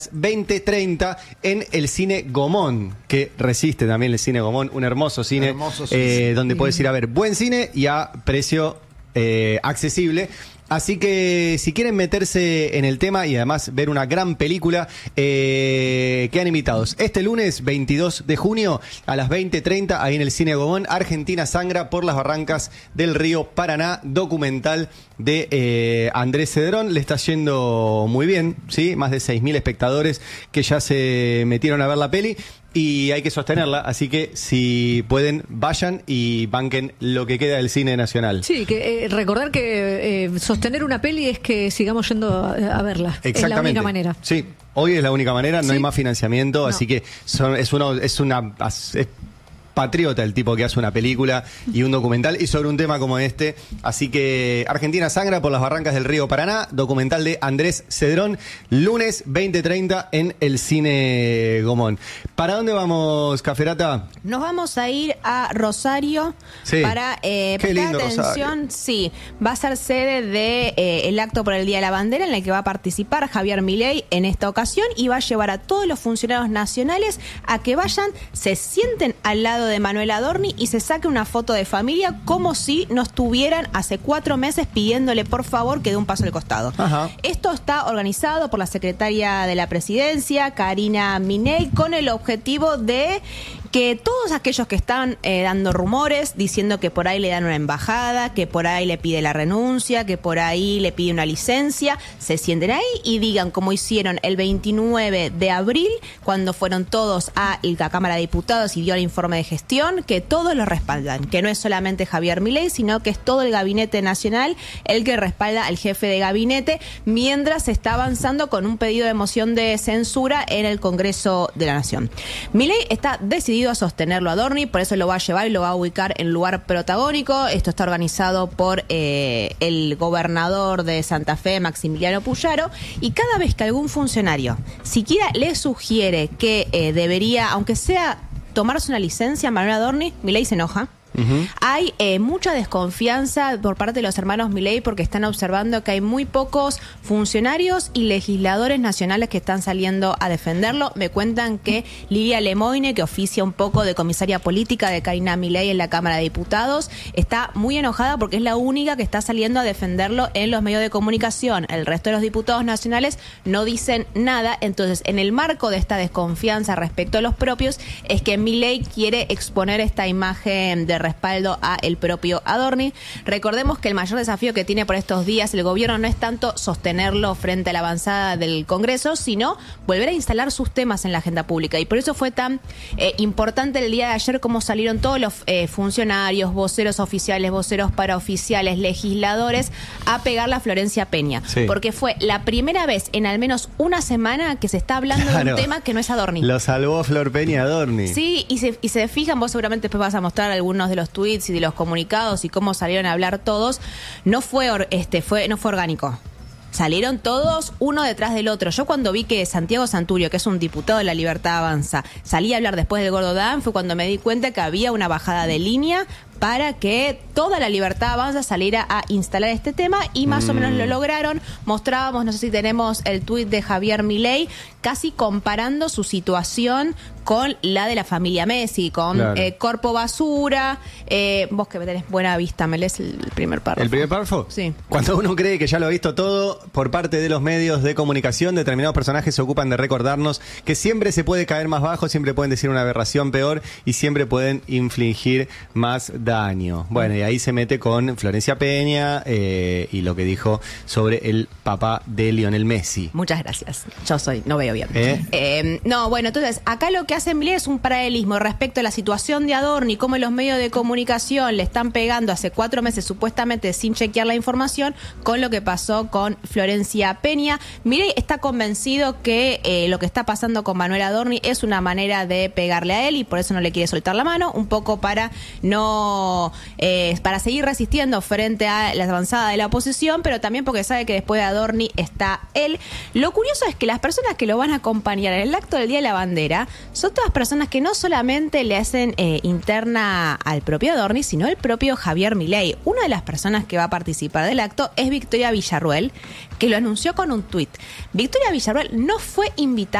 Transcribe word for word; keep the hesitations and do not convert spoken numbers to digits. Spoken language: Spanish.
veinte treinta en el cine Gomón, que resiste también el cine Gomón, un hermoso cine, hermoso, sí, eh, sí. donde puedes ir a ver buen cine y a precio eh, accesible. Así que si quieren meterse en el tema y además ver una gran película, eh, quedan invitados. Este lunes veintidós de junio a las veinte treinta, ahí en el Cine Gomón, Argentina sangra por las barrancas del río Paraná, documental de eh, Andrés Cedrón. Le está yendo muy bien, ¿sí? Más de seis mil espectadores que ya se metieron a ver la peli. Y hay que sostenerla, así que si pueden, vayan y banquen lo que queda del cine nacional. Sí, que eh, recordar que eh, sostener una peli es que sigamos yendo a, a verla. Exactamente. Es la única manera. Sí, hoy es la única manera, no Sí. hay más financiamiento, No. así que son, es, uno, es una... Es, patriota el tipo que hace una película y un documental y sobre un tema como este. Así que Argentina sangra por las barrancas del río Paraná, documental de Andrés Cedrón, lunes veinte treinta en el Cine Gomón. ¿Para dónde vamos, Caferata? Nos vamos a ir a Rosario Sí. para eh, Qué prestar lindo atención. Rosario. Sí, va a ser sede de eh, el acto por el Día de la Bandera en el que va a participar Javier Milei en esta ocasión y va a llevar a todos los funcionarios nacionales a que vayan, se sienten al lado de Manuel Adorni y se saque una foto de familia como si no estuvieran hace cuatro meses pidiéndole por favor que dé un paso al costado. Ajá. Esto está organizado por la secretaria de la Presidencia, Karina Miney, con el objetivo de que todos aquellos que están eh, dando rumores, diciendo que por ahí le dan una embajada, que por ahí le pide la renuncia, que por ahí le pide una licencia, se sienten ahí y digan como hicieron el veintinueve de abril, cuando fueron todos a la Cámara de Diputados y dio el informe de gestión, que todos lo respaldan, que no es solamente Javier Milei, sino que es todo el gabinete nacional el que respalda al jefe de gabinete, mientras se está avanzando con un pedido de moción de censura en el Congreso de la Nación. Milei está decidido a sostenerlo a Adorni, por eso lo va a llevar y lo va a ubicar en lugar protagónico. Esto está organizado por eh, el gobernador de Santa Fe, Maximiliano Puyaro, y cada vez que algún funcionario siquiera le sugiere que eh, debería, aunque sea tomarse una licencia, Manuel Adorni, Milei se enoja. Uh-huh. Hay eh, mucha desconfianza por parte de los hermanos Milei porque están observando que hay muy pocos funcionarios y legisladores nacionales que están saliendo a defenderlo. Me cuentan que Lilia Lemoine, que oficia un poco de comisaria política de Karina Milei en la Cámara de Diputados, está muy enojada porque es la única que está saliendo a defenderlo en los medios de comunicación. El resto de los diputados nacionales no dicen nada. Entonces, en el marco de esta desconfianza respecto a los propios, es que Milei quiere exponer esta imagen de respaldo a el propio Adorni. Recordemos que el mayor desafío que tiene por estos días el gobierno no es tanto sostenerlo frente a la avanzada del Congreso, sino volver a instalar sus temas en la agenda pública. Y por eso fue tan eh, importante el día de ayer cómo salieron todos los eh, funcionarios, voceros oficiales, voceros paraoficiales, legisladores a pegarle a Florencia Peña. Sí. Porque fue la primera vez en al menos una semana que se está hablando Claro. de un tema que no es Adorni. Lo salvó Flor Peña Adorni. Sí, y se, y se fijan, vos seguramente después vas a mostrar algunos de los tweets y de los comunicados y cómo salieron a hablar todos. No fue, or, este, fue, no fue orgánico. Salieron todos uno detrás del otro. Yo cuando vi que Santiago Santurio, que es un diputado de La Libertad Avanza, salía a hablar después del Gordo Dan, fue cuando me di cuenta que había una bajada de línea para que toda La Libertad Avanza saliera a instalar este tema y más mm. o menos lo lograron. Mostrábamos, no sé si tenemos el tuit de Javier Milei, casi comparando su situación con la de la familia Messi, con claro. eh, Corpo Basura. Eh, vos que tenés buena vista, ¿me lees el primer párrafo? ¿El primer párrafo? Sí. Cuando uno cree que ya lo ha visto todo, por parte de los medios de comunicación, determinados personajes se ocupan de recordarnos que siempre se puede caer más bajo, siempre pueden decir una aberración peor y siempre pueden infligir más daño. Bueno, y ahí se mete con Florencia Peña eh, y lo que dijo sobre el papá de Lionel Messi. Muchas gracias. Yo soy, no veo bien. ¿Eh? Eh, no, bueno, entonces, acá lo que hace Milei es un paralelismo respecto a la situación de Adorni, cómo los medios de comunicación le están pegando hace cuatro meses supuestamente sin chequear la información, con lo que pasó con Florencia Peña. Milei está convencido que eh, lo que está pasando con Manuel Adorni es una manera de pegarle a él y por eso no le quiere soltar la mano, un poco para no no eh, para seguir resistiendo frente a la avanzada de la oposición, pero también porque sabe que después de Adorni está él. Lo curioso es que las personas que lo van a acompañar en el acto del Día de la Bandera son todas personas que no solamente le hacen eh, interna al propio Adorni, sino el propio Javier Milei. Una de las personas que va a participar del acto es Victoria Villarruel, que lo anunció con un tuit. Victoria Villarruel no fue invitada